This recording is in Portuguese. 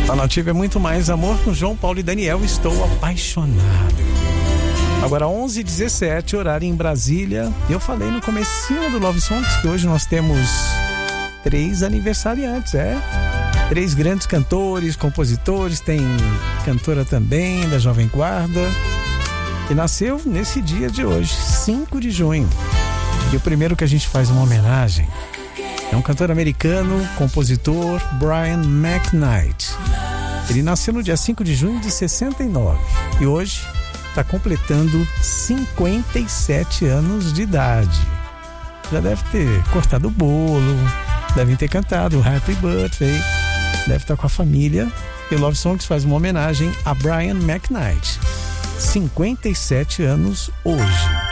A Nativa é muito mais amor com João Paulo e Daniel. Estou apaixonado. Agora 11h17, horário em Brasília. Eu falei no comecinho do Love Songs que hoje nós temos 3 aniversariantes, 3 grandes cantores, compositores. Tem cantora também da Jovem Guarda, que nasceu nesse dia de hoje, 5 de junho. E o primeiro que a gente faz uma homenagem é um cantor americano, compositor, Brian McKnight. Ele nasceu no dia 5 de junho de 69 e hoje está completando 57 anos de idade. Já deve ter cortado o bolo, devem ter cantado Happy Birthday, deve estar com a família. E o Love Songs faz uma homenagem a Brian McKnight. 57 anos hoje.